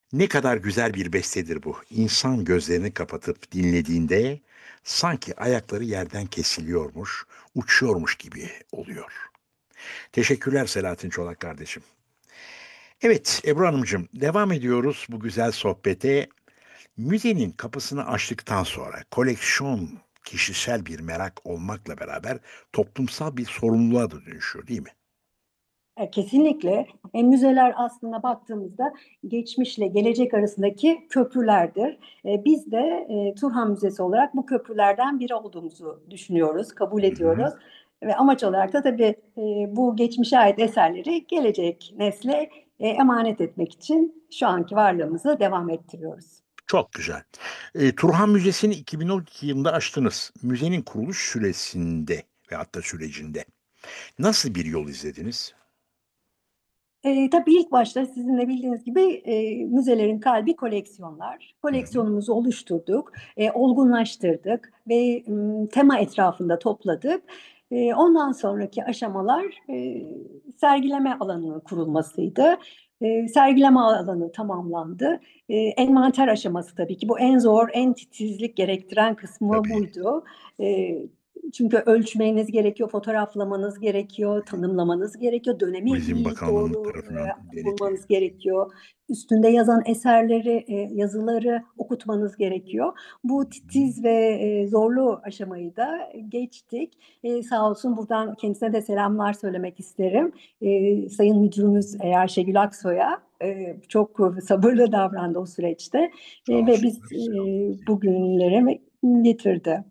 Ne kadar güzel bir bestedir bu. İnsan gözlerini kapatıp dinlediğinde sanki ayakları yerden kesiliyormuş, uçuyormuş gibi oluyor. Teşekkürler Selahattin Çolak kardeşim. Evet Ebru Hanımcığım, devam ediyoruz bu güzel sohbete. Müzenin kapısını açtıktan sonra koleksiyon kişisel bir merak olmakla beraber toplumsal bir sorumluluğa da dönüşüyor değil mi? Kesinlikle. Müzeler aslında baktığımızda geçmişle gelecek arasındaki köprülerdir. Biz de Turhan Müzesi olarak bu köprülerden biri olduğumuzu düşünüyoruz, kabul Hı hı. ediyoruz. Ve amaç olarak da tabii bu geçmişe ait eserleri gelecek nesle emanet etmek için şu anki varlığımızı devam ettiriyoruz. Çok güzel. Turhan Müzesi'ni 2012 yılında açtınız. Müzenin kuruluş süresinde ve hatta sürecinde nasıl bir yol izlediniz? Tabii ilk başta sizin de bildiğiniz gibi müzelerin kalbi koleksiyonlar. Hı hı. Koleksiyonumuzu oluşturduk, olgunlaştırdık ve tema etrafında topladık. Ondan sonraki aşamalar sergileme alanının kurulmasıydı. Sergileme alanı tamamlandı. Envanter aşaması tabii ki bu en zor, en titizlik gerektiren kısmı Tabii. buydu. E, Çünkü ölçmeniz gerekiyor, fotoğraflamanız gerekiyor, tanımlamanız gerekiyor, dönemi Turizm iyi Bakanlığı doğru tarafından bulmanız denetliyor. gerekiyor. Üstünde yazan eserleri, yazıları okutmanız gerekiyor. Bu titiz ve zorlu aşamayı da geçtik. Sağ olsun buradan kendisine de selamlar söylemek isterim. Sayın Müdürümüz Ayşegül Aksoy'a çok sabırlı davrandı o süreçte Sağ ve olsunlar. biz Selam. bugünlere getirdi.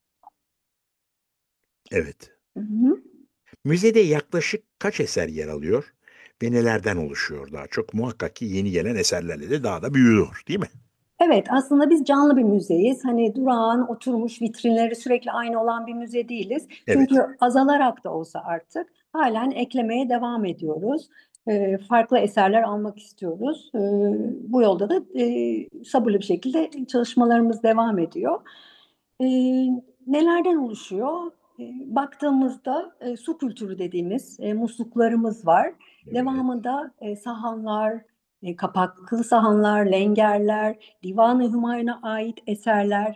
Evet. Hı hı. Müzede yaklaşık kaç eser yer alıyor ve nelerden oluşuyor daha çok? Muhakkak ki yeni gelen eserlerle de daha da büyüyor, değil mi? Evet, aslında biz canlı bir müzeyiz. Hani durağan, oturmuş vitrinleri sürekli aynı olan bir müze değiliz. Evet. Çünkü azalarak da olsa artık halen eklemeye devam ediyoruz. Farklı eserler almak istiyoruz. Bu yolda da sabırlı bir şekilde çalışmalarımız devam ediyor. E, Nelerden oluşuyor? Baktığımızda su kültürü dediğimiz musluklarımız var. Evet. Devamında sahanlar, kapaklı sahanlar, lengerler, Divan-ı Hümayun'a ait eserler,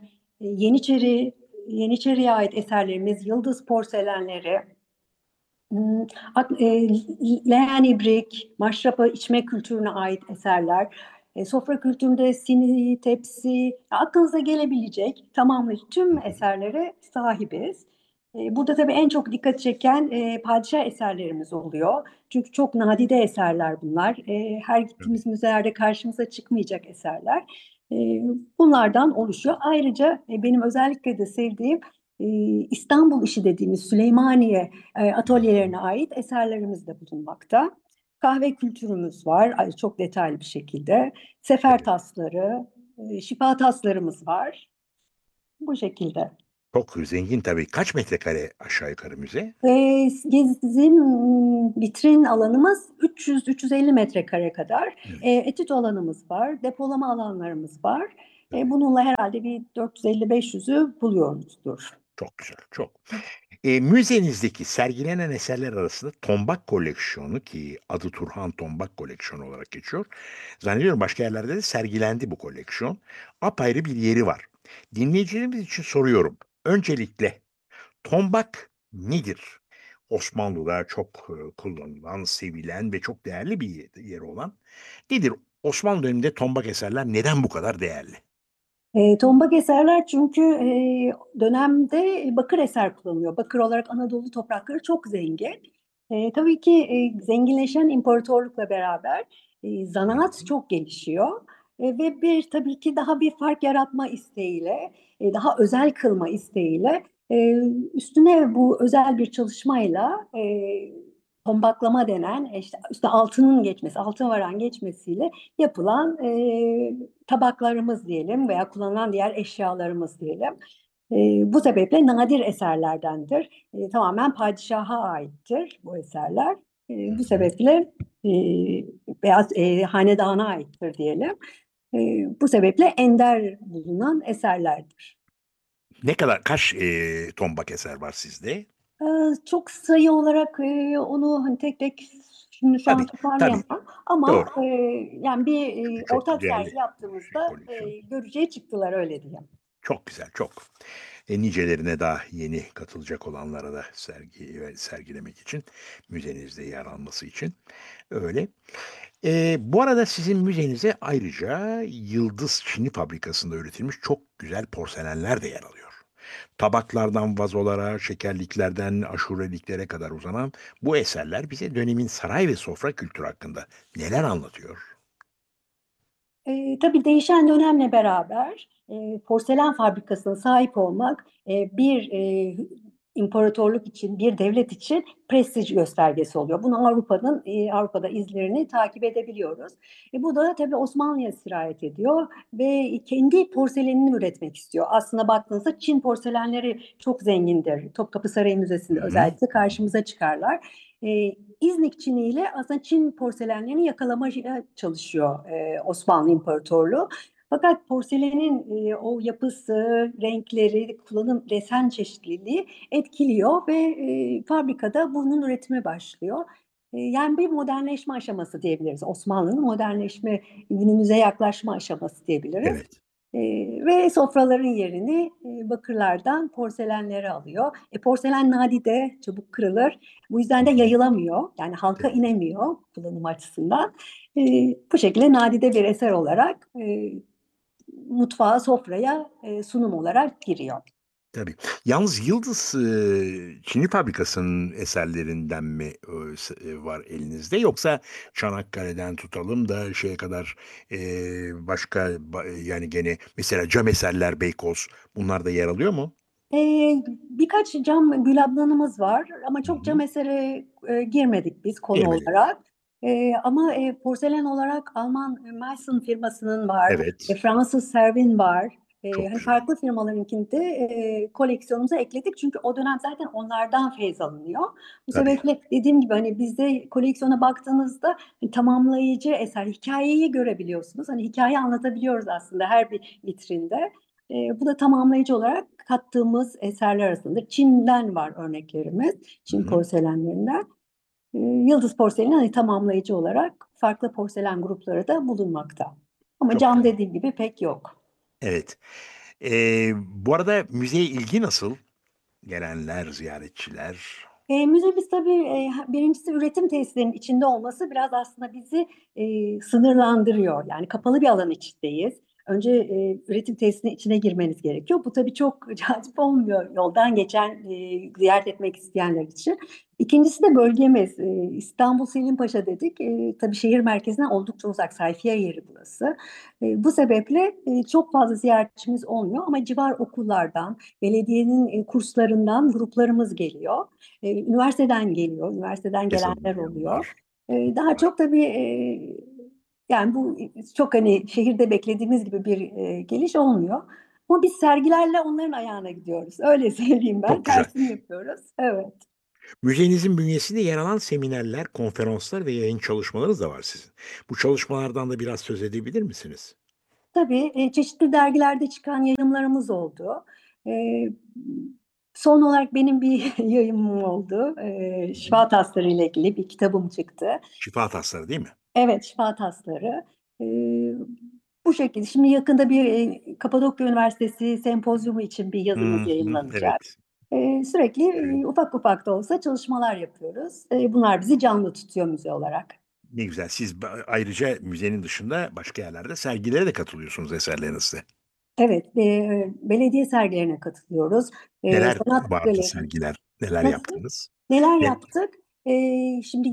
Yeniçeri'ye ait eserlerimiz, Yıldız porselenleri, hmm, leğen ibrik, maşrapa içme kültürüne ait eserler, sofra kültüründe sini, tepsi, aklınıza gelebilecek tamamıyla Hı tüm hı. eserlere sahibiz. Burada tabii en çok dikkat çeken padişah eserlerimiz oluyor. Çünkü çok nadide eserler bunlar. Her Tabii. gittiğimiz müzelerde karşımıza çıkmayacak eserler. E, Bunlardan oluşuyor. Ayrıca benim özellikle de sevdiğim e, İstanbul işi dediğimiz Süleymaniye Hı hı. atölyelerine ait eserlerimiz de bulunmakta. Kahve kültürümüz var çok detaylı bir şekilde. Sefer Evet. tasları, şifa taslarımız var. Bu şekilde. Çok zengin tabii. Kaç metrekare aşağı yukarı müze? Gezim vitrin alanımız 300-350 metrekare kadar. Evet. Etüt alanımız var, depolama alanlarımız var. Tabii. Bununla herhalde bir 450-500'ü buluyoruzdur. Çok güzel. Çok. Müzenizdeki sergilenen eserler arasında tombak koleksiyonu ki adı Turhan Tombak Koleksiyonu olarak geçiyor. Zannediyorum başka yerlerde de sergilendi bu koleksiyon. Apayrı bir yeri var. Dinleyicilerimiz için soruyorum. Öncelikle tombak nedir? Osmanlı'da çok kullanılan, sevilen ve çok değerli bir yeri olan. Nedir? Osmanlı döneminde tombak eserler neden bu kadar değerli? Tombak eserler çünkü dönemde bakır eser kullanılıyor. Bakır olarak Anadolu toprakları çok zengin. Tabii ki zenginleşen imparatorlukla beraber Hı zanaat hı. çok gelişiyor. Ve bir tabii ki daha bir fark yaratma isteğiyle, daha özel kılma isteğiyle üstüne bu özel bir çalışmayla tombaklama denen işte üstüne altının geçmesi, altın varan geçmesiyle yapılan tabaklarımız diyelim veya kullanılan diğer eşyalarımız diyelim. Bu sebeple nadir eserlerdendir. Tamamen padişaha aittir bu eserler. Hı Bu hı. sebeple e, veya hanedana aittir diyelim. Bu sebeple ender bulunan eserlerdir. Ne kadar kaç tombak eser var sizde? Çok sayı olarak onu hani tek tek Şimdi şu an Tabii, tabii. toparlayamam ama Doğru. yani bir Çünkü çok ortak değerli sergi şey yaptığımızda koleksiyon. görücüye çıktılar öyle diyeyim. Çok güzel, çok. Nicelerine daha yeni katılacak olanlara da sergilemek için, müzenizde yer alması için öyle. Bu arada sizin müzenize ayrıca Yıldız Çini Fabrikası'nda üretilmiş çok güzel porselenler de yer alıyor. Tabaklardan vazolara, şekerliklerden aşureliklere kadar uzanan bu eserler bize dönemin saray ve sofra kültürü hakkında neler anlatıyor? Tabii değişen dönemle beraber porselen fabrikasına sahip olmak bir imparatorluk için, bir devlet için prestij göstergesi oluyor. Bunu Avrupa'da izlerini takip edebiliyoruz. Bu da tabii Osmanlı'ya sirayet ediyor ve kendi porselenini üretmek istiyor. Aslında baktığınızda Çin porselenleri çok zengindir. Topkapı Sarayı Müzesi'nde Hı hı. özellikle karşımıza çıkarlar. İznik çiniyle aslında Çin porselenlerini yakalamaya çalışıyor Osmanlı İmparatorluğu. Fakat porselenin o yapısı, renkleri, kullanım, desen çeşitliliği etkiliyor ve fabrikada bunun üretimi başlıyor. Yani bir modernleşme aşaması diyebiliriz. Osmanlı'nın modernleşme, günümüze yaklaşma aşaması diyebiliriz. Evet. Ve sofraların yerini bakırlardan porselenlere alıyor. Porselen nadide, çabuk kırılır. Bu yüzden de yayılamıyor. Yani halka Evet. inemiyor kullanım açısından. E, Bu şekilde nadide bir eser olarak mutfağa, sofraya sunum olarak giriyor. Tabii. Yalnız Yıldız, Çini Fabrikası'nın eserlerinden mi, var elinizde yoksa Çanakkale'den tutalım da şeye kadar, başka yani gene mesela cam eserler Beykoz bunlar da yer alıyor mu? Birkaç cam gülablanımız var ama Hı çok cam hı. esere girmedik biz konu Girmediniz. olarak. Ama porselen olarak Alman Meissen firmasının var, Evet. Fransız Servin var. Çok Hani güzel. farklı firmalarınkini de koleksiyonumuza ekledik çünkü o dönem zaten onlardan feyz alınıyor. Bu Tabii. sebeple dediğim gibi hani bizde koleksiyona baktığınızda tamamlayıcı eser, hikayeyi görebiliyorsunuz. Hani hikaye anlatabiliyoruz aslında her bir vitrinde. Bu da tamamlayıcı olarak kattığımız eserler arasında. Çin'den var örneklerimiz, Hı Çin hı. porselenlerinden. Yıldız Porseleni hani tamamlayıcı olarak farklı porselen grupları da bulunmakta. Ama Çok cam güzel. dediğim gibi pek yok. Evet. Bu arada müzeye ilgi nasıl? Gelenler, ziyaretçiler. Müzemiz tabii birincisi üretim tesislerinin içinde olması biraz aslında bizi sınırlandırıyor. Yani kapalı bir alan içindeyiz. Önce üretim tesisinin içine girmeniz gerekiyor. Bu tabii çok cazip olmuyor yoldan geçen, ziyaret etmek isteyenler için. İkincisi de bölgemiz. İstanbul Selimpaşa dedik. Tabii şehir merkezinden oldukça uzak. Sayfiye yeri burası. Bu sebeple çok fazla ziyaretçimiz olmuyor ama civar okullardan, belediyenin kurslarından gruplarımız geliyor. Üniversiteden geliyor, üniversiteden gelenler oluyor. Yazılımlar Daha var. çok tabii yani bu çok hani şehirde beklediğimiz gibi bir geliş olmuyor. Ama biz sergilerle onların ayağına gidiyoruz. Öyle söyleyeyim ben. Çok güzel. Tersini yapıyoruz. Evet. Müzenizin bünyesinde yer alan seminerler, konferanslar ve yayın çalışmalarınız da var sizin. Bu çalışmalardan da biraz söz edebilir misiniz? Tabii çeşitli dergilerde çıkan yayımlarımız oldu. E, Son olarak benim bir yayımım oldu. Hı hı. Şifa tasları ile ilgili bir kitabım çıktı. Şifa tasları değil mi? Evet, şifa tasları. E, Bu şekilde. Şimdi yakında bir Kapadokya Üniversitesi sempozyumu için bir yazımız Hı hı. yayınlanacak. Evet. Sürekli Evet. ufak ufak da olsa çalışmalar yapıyoruz. Bunlar bizi canlı tutuyor müze olarak. Ne güzel. Siz ayrıca müzenin dışında başka yerlerde sergilere de katılıyorsunuz eserlerinizle. Evet, belediye sergilerine katılıyoruz. Neler Sanat vardı galeri. sergiler? Neler Nasıl? yaptınız? Neler Ne? yaptık? Şimdi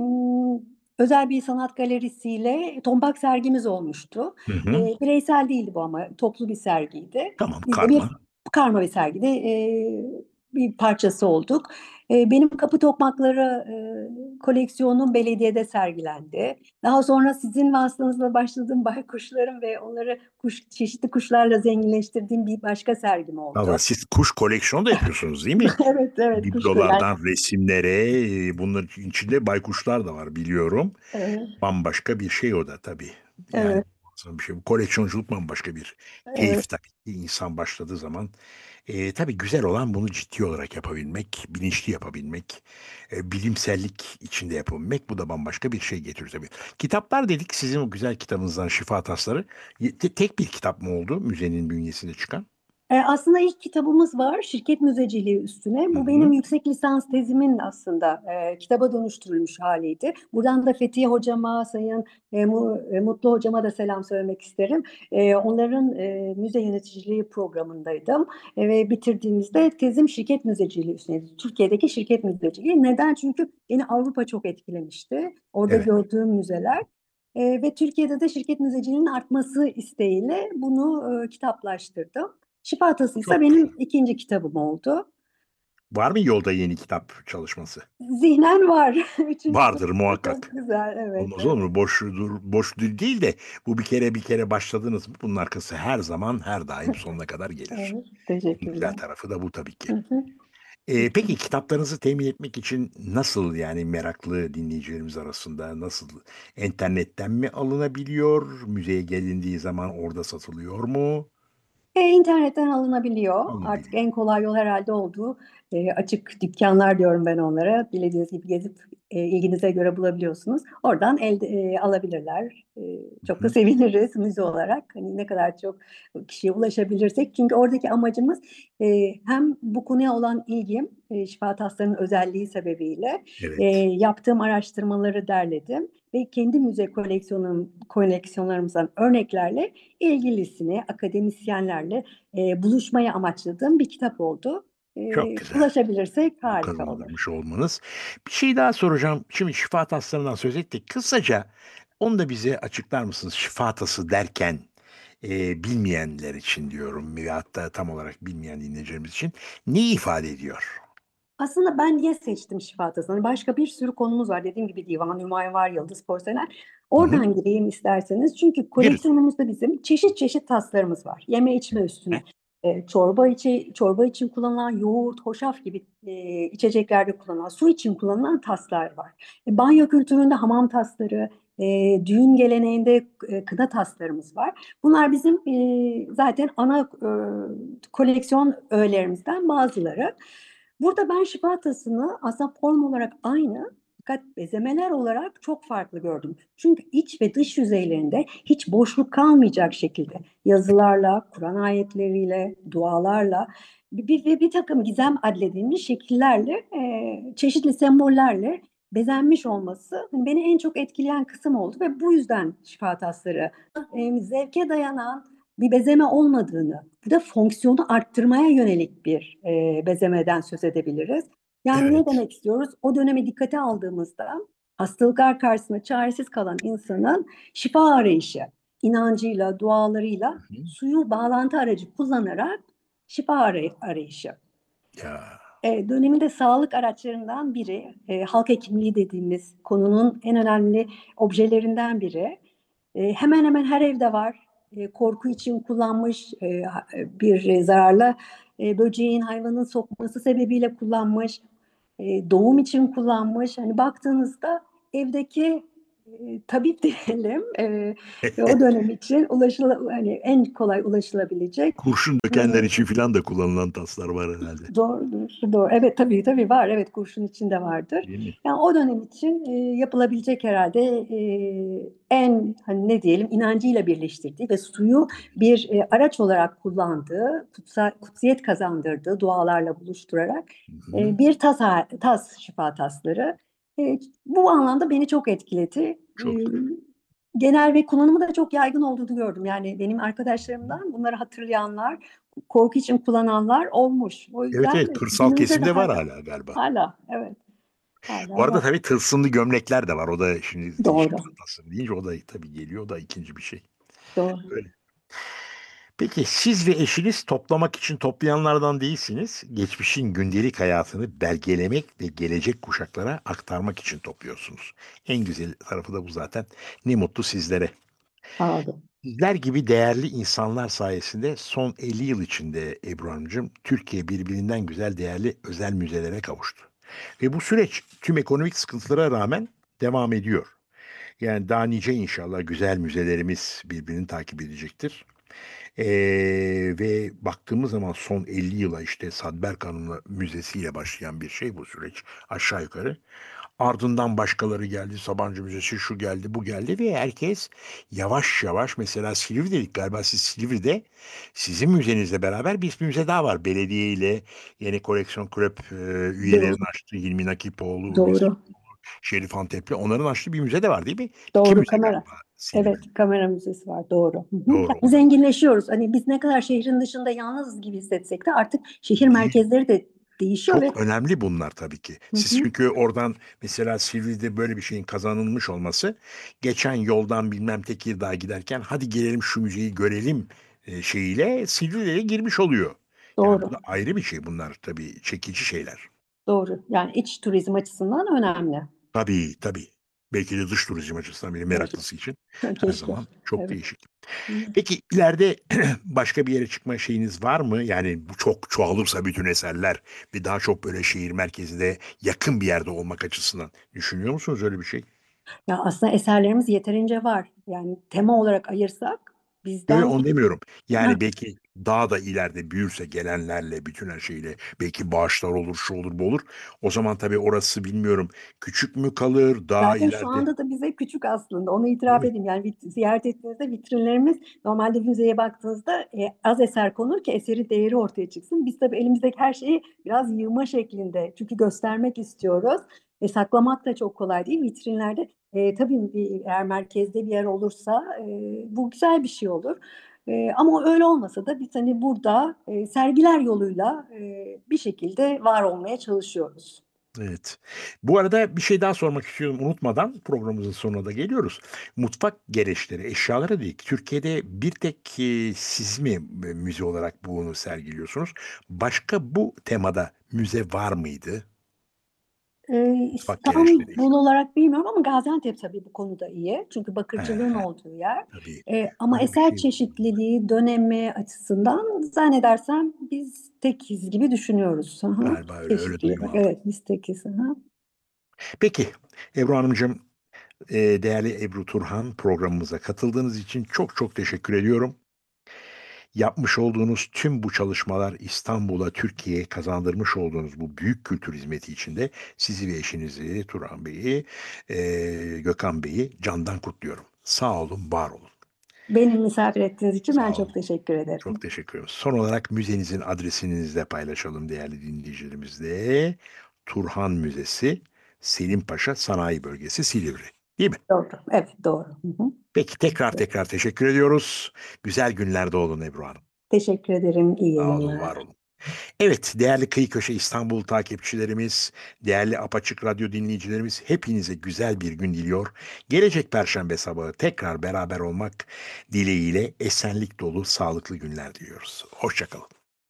özel bir sanat galerisiyle tombak sergimiz olmuştu. Hı hı. Bireysel değildi bu ama toplu bir sergiydi. Tamam, Biz de bir karma. karma bir sergide bir parçası olduk. Benim kapı tokmakları koleksiyonum belediyede sergilendi. Daha sonra sizin vasıtanızla başladığım baykuşlarım ve onları çeşitli kuşlarla zenginleştirdiğim bir başka sergim Valla oldu. siz kuş koleksiyonu da yapıyorsunuz değil mi? Evet, evet, kuşlar. Biblolardan resimlere, bunların içinde baykuşlar da var biliyorum. Evet, Bambaşka bir şey o da tabii. Yani evet. Bir şey. Bu koleksiyonculuk bambaşka bir Evet. keyif tabii ki insan başladığı zaman. Tabii güzel olan bunu ciddi olarak yapabilmek, bilinçli yapabilmek, bilimsellik içinde yapabilmek. Bu da bambaşka bir şey getiriyor tabii. Kitaplar dedik sizin o güzel kitabınızdan Şifa Tasları. Tek bir kitap mı oldu müzenin bünyesinde çıkan? Aslında ilk kitabımız var, şirket müzeciliği üstüne. Hı Bu benim hı. yüksek lisans tezimin aslında kitaba dönüştürülmüş haliydi. Buradan da Fethiye hocama, Sayın Mutlu hocama da selam söylemek isterim. Onların müze yöneticiliği programındaydım. Ve bitirdiğimizde tezim şirket müzeciliği üstüneydi. Türkiye'deki şirket müzeciliği. Neden? Çünkü beni Avrupa çok etkilemişti. Orada Evet, gördüğüm müzeler. Ve Türkiye'de de şirket müzeciliğinin artması isteğiyle bunu kitaplaştırdım. Şifa Atası ise çok güzel. benim ikinci kitabım oldu. Var mı yolda yeni kitap çalışması? Zihnen var. Üçüncü Vardır kitabım çok muhakkak. güzel. Evet, Olmaz olur evet. mu? Boş değil de bu bir kere başladınız mı bunun arkası her zaman her daim sonuna kadar gelir. Evet, En güzel teşekkürler. tarafı da bu tabii ki. Hı hı. Peki kitaplarınızı temin etmek için nasıl yani meraklı dinleyicilerimiz arasında nasıl internetten mi alınabiliyor? Müzeye gelindiği zaman orada satılıyor mu? İnternetten alınabiliyor. Artık Alınabiliyor. en kolay yol herhalde olduğu açık dükkanlar diyorum ben onlara. Dilediğiniz gibi gezip ilginize göre bulabiliyorsunuz. Oradan alabilirler. Çok da Hı, seviniriz müze olarak. Hani ne kadar çok kişiye ulaşabilirsek. Çünkü oradaki amacımız hem bu konuya olan ilgim, şifa taslarının özelliği sebebiyle evet. yaptığım araştırmaları derledim ve kendi müze koleksiyonlarımızdan örneklerle ilgilisini akademisyenlerle buluşmayı amaçladığım bir kitap oldu. Çok güzel. Ulaşabilirsek harika olur. Kazandırmış olmanız. Bir şey daha soracağım. Şimdi şifa taslarından söz ettik. Kısaca onu da bize açıklar mısınız? Şifa tası derken bilmeyenler için diyorum ve hatta tam olarak bilmeyen dinleyicilerimiz için neyi ifade ediyor? Aslında ben niye seçtim şifa tasını? Hani başka bir sürü konumuz var. Dediğim gibi divan, hümayun var, yıldız, porselen. Hı hı. Oradan gireyim isterseniz. Çünkü Girin. koleksiyonumuzda bizim çeşit çeşit taslarımız var. Yeme içme üstüne. Çorba için kullanılan yoğurt, hoşaf gibi içeceklerde kullanılan, su için kullanılan taslar var. Banyo kültüründe hamam tasları, düğün geleneğinde kına taslarımız var. Bunlar bizim zaten ana koleksiyon öğelerimizden bazıları. Burada ben şifa tasını aslında form olarak aynı fakat bezemeler olarak çok farklı gördüm. Çünkü iç ve dış yüzeylerinde hiç boşluk kalmayacak şekilde yazılarla, Kur'an ayetleriyle, dualarla bir takım gizem adledilmiş şekillerle, çeşitli sembollerle bezenmiş olması hani beni en çok etkileyen kısım oldu ve bu yüzden şifa tasları zevke dayanan bir bezeme olmadığını, bu da fonksiyonu arttırmaya yönelik bir bezemeden söz edebiliriz. Yani ne Evet. demek istiyoruz? O dönemi dikkate aldığımızda hastalıklar karşısında çaresiz kalan insanın şifa arayışı, inancıyla, dualarıyla Hı hı. suyu bağlantı aracı kullanarak şifa arayışı. Ya, Döneminde sağlık araçlarından biri, halk hekimliği dediğimiz konunun en önemli objelerinden biri. Hemen hemen her evde var. Korku için kullanmış, bir zararlı böceğin hayvanın sokması sebebiyle kullanmış, doğum için kullanmış. Hani baktığınızda evdeki tabip diyelim, o dönem için hani en kolay ulaşılabilecek. kurşun dökenler için filan da kullanılan taslar var herhalde. Doğrudur, doğru. Evet tabii tabii var. Evet kurşun içinde vardır. Değil mi? Yani o dönem için yapılabilecek herhalde en hani ne diyelim inancıyla birleştirdiği ve suyu bir araç olarak kullandığı, kutsiyet kazandırdığı dualarla buluşturarak Hı hı. bir tas şifa tasları. Bu anlamda beni çok etkiledi. Çok Genel ve kullanımı da çok yaygın olduğunu gördüm. Yani benim arkadaşlarımdan bunları hatırlayanlar korku için kullananlar olmuş. O Evet, yüzden evet, kırsal günümüzde de kesimde var hala, hala galiba. hala evet, Bu hala arada var. tabii tılsımlı gömlekler de var. O da şimdi Doğru, şifa tası deyince o da tabii geliyor. O da ikinci bir şey. doğru. Öyle. Peki siz ve eşiniz toplamak için toplayanlardan değilsiniz. Geçmişin gündelik hayatını belgelemek ve gelecek kuşaklara aktarmak için topluyorsunuz. En güzel tarafı da bu zaten. Ne mutlu sizlere. Sağ olun. Sizler gibi değerli insanlar sayesinde son 50 yıl içinde Ebru Hanımcığım, Türkiye birbirinden güzel değerli özel müzelere kavuştu. Ve bu süreç tüm ekonomik sıkıntılara rağmen devam ediyor. Yani daha nice inşallah güzel müzelerimiz birbirini takip edecektir. Ve baktığımız zaman son 50 yıla işte Sadberk Hanım'la müzesiyle başlayan bir şey bu süreç aşağı yukarı. Ardından başkaları geldi, Sabancı Müzesi şu geldi, bu geldi ve herkes yavaş yavaş mesela Silivri dedik galiba siz Silivri'de sizin müzenizle beraber bir müze daha var. Belediye ile Yeni Koleksiyon Kulüp Doğru, üyelerinin açtığı Hilmi Nakipoğlu, Mesut doğru, Şerif Antepli onların açtığı bir müze de var değil mi? İki doğru müze kamera. galiba Evet, Silivri'de. kamera müzesi var. Doğru. Hı hı. Doğru. Yani zenginleşiyoruz. Hani biz ne kadar şehrin dışında yalnız gibi hissetsek de artık şehir Değil. merkezleri de değişiyor ve Çok önemli bunlar tabii ki. hı Siz hı, çünkü oradan mesela Silivri'de böyle bir şeyin kazanılmış olması geçen yoldan bilmem Tekirdağ'a giderken hadi gelelim şu müzeyi görelim şeyiyle Silivri'ye girmiş oluyor. Yani bu doğru, da ayrı bir şey bunlar tabii çekici şeyler. doğru. Yani iç turizm açısından önemli. Tabii tabii. Belki de dış turizm açısından biri Evet, meraklısı için her keşke. zaman çok Evet. değişik. Peki ileride başka bir yere çıkma şeyiniz var mı? Yani bu çok çoğalırsa bütün eserler ve daha çok böyle şehir merkezine yakın bir yerde olmak açısından düşünüyor musunuz öyle bir şey? Ya aslında eserlerimiz yeterince var. Yani tema olarak ayırsak Yo, bizden onu demiyorum. Heh, Yani belki daha da ileride büyürse gelenlerle, bütün her şeyle belki bağışlar olur, şu olur, bu olur. O zaman tabii orası bilmiyorum küçük mü kalır, daha zaten şu ileride anda da bize küçük aslında. Onu değil itiraf mi? edeyim. Yani ziyaret ettiğinizde vitrinlerimiz normalde müzeye baktığınızda az eser konur ki eserin değeri ortaya çıksın. Biz tabii elimizdeki her şeyi biraz yığma şeklinde çünkü göstermek istiyoruz. Saklamak da çok kolay değil. Vitrinlerde tabii eğer merkezde bir yer olursa bu güzel bir şey olur. Ama öyle olmasa da biz hani burada sergiler yoluyla bir şekilde var olmaya çalışıyoruz. Evet. Bu arada bir şey daha sormak istiyorum unutmadan programımızın sonuna da geliyoruz. Mutfak gereçleri, eşyaları değil. Türkiye'de bir tek siz mi müze olarak bunu sergiliyorsunuz? Başka bu temada müze var mıydı? Mutfak gereçleri. İstanbul olarak bilmiyorum ama Gaziantep tabii bu konuda iyi. Çünkü He, bakırcılığın olduğu yer. tabii. Ama Öyle bir eser şey var. çeşitliliği, dönemi açısından zannedersem biz tekiz gibi düşünüyoruz. Hı hı. Galiba öyle, öyle Çeşitli. duyum aldım. Evet, biz tekiz. Hı hı. Peki Ebru Hanımcığım, değerli Ebru Turhan programımıza katıldığınız için çok çok teşekkür ediyorum. Yapmış olduğunuz tüm bu çalışmalar İstanbul'a, Türkiye'ye kazandırmış olduğunuz bu büyük kültür hizmeti için de sizi ve eşinizi, Turhan Bey'i, Gökhan Bey'i candan kutluyorum. Sağ olun, var olun. Beni misafir ettiğiniz için ben Sağ olun. çok teşekkür Çok ederim. teşekkür ederim. Son olarak müzenizin adresini de paylaşalım değerli dinleyicilerimizle. Turhan Müzesi, Selimpaşa Sanayi Bölgesi, Silivri. Değil mi? Doğru. Evet, doğru. Hı hı. Peki tekrar teşekkür ediyoruz. Güzel günlerde olun Ebru Hanım. Teşekkür ederim. İyi Sağ olun, yayınlar. var olun. Evet, değerli Kıyı Köşe İstanbul takipçilerimiz, değerli Apaçık Radyo dinleyicilerimiz hepinize güzel bir gün diliyor. Gelecek Perşembe sabahı tekrar beraber olmak dileğiyle esenlik dolu, sağlıklı günler diliyoruz. Hoşçakalın.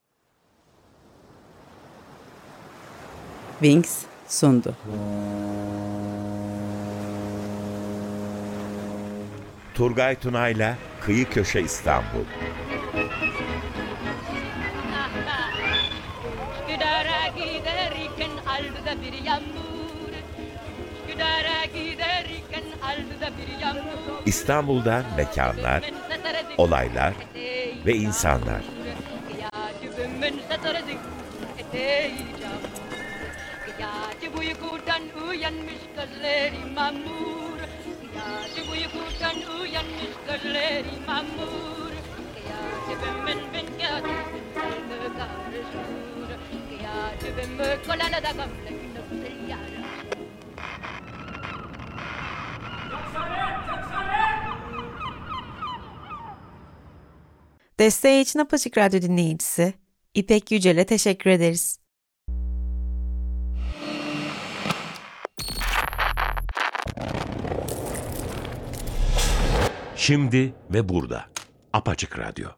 Wings sundu. Turgay Tunay'la Kıyı Köşe İstanbul. Skudara gideriken aldı bir yağmur. Skudara gideriken aldı bir yağmur. İstanbul'da mekanlar, olaylar ve insanlar. Bu uykudan uyanmış gözleri mamur. Bu uykudan uyanmış gözleri mamur. Kıyafetimin bin kıyafetimin karışır. Kıyafetimi kolana da gamle yara. Desteği için Apaçık Radyo dinleyicisi İpek Yücel'e teşekkür ederiz. Şimdi ve burada. Apaçık Radyo.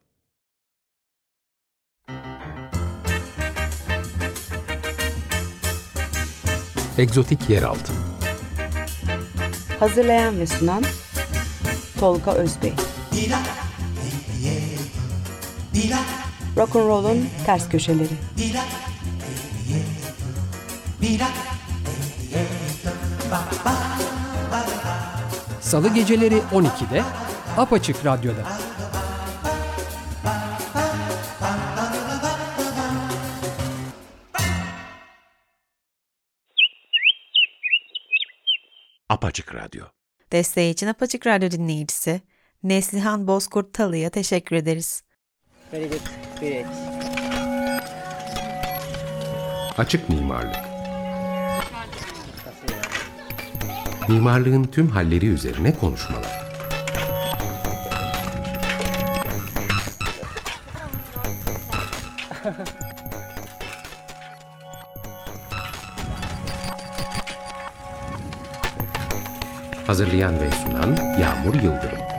Egzotik Yeraltı. Hazırlayan ve sunan Tolga Özbey. Rock'n'Roll'un ters köşeleri. Salı geceleri 12'de Apaçık Radyo'da. Apaçık Radyo. Desteği için Apaçık Radyo dinleyicisi Neslihan Bozkurt Talı'ya teşekkür ederiz. Açık mimarlık. Mimarlığın tüm halleri üzerine konuşmalar. Hazırlayan ve sunan Yağmur Yıldırım.